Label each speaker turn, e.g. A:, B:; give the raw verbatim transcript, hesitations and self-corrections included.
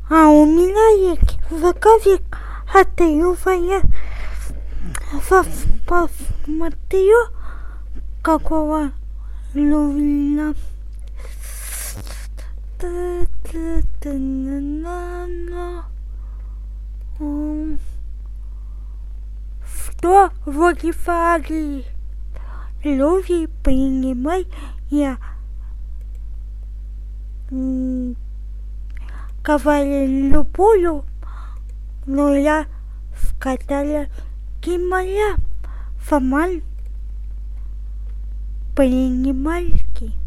A: А у меня есть заказик, а ты я посмотрю, какого люблю. Что вроде фаги? Люди, принимай, я говорю любую, но я сказала моя сама принимайки.